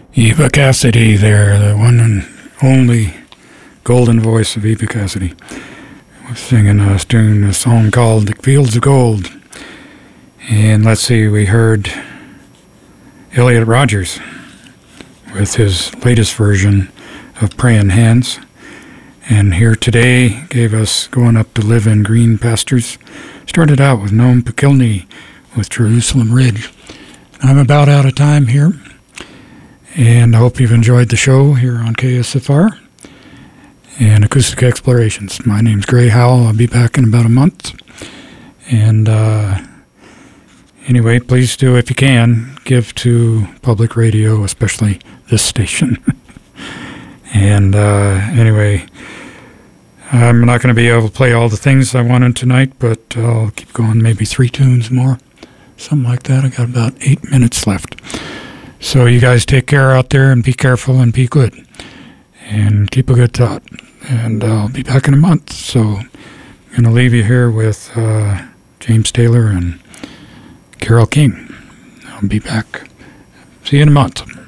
Eva Cassidy there, the one and only golden voice of Eva Cassidy. Was singing us doing a song called The Fields of Gold. And let's see, we heard Elliot Rogers with his latest version of Praying Hands. And Here Today gave us Going Up to Live in Green Pastures. Started out with Noam Pekilny with Jerusalem Ridge. I'm about out of time here. And I hope you've enjoyed the show here on KSFR and Acoustic Explorations. My name's Gray Howell. I'll be back in about a month. And anyway, please do, if you can, give to public radio, especially this station. And anyway, I'm not going to be able to play all the things I wanted tonight, but I'll keep going, maybe 3 tunes more, something like that. I got about 8 minutes left. So you guys take care out there and be careful and be good and keep a good thought. And I'll be back in a month. So I'm going to leave you here with James Taylor and Carole King. I'll be back. See you in a month.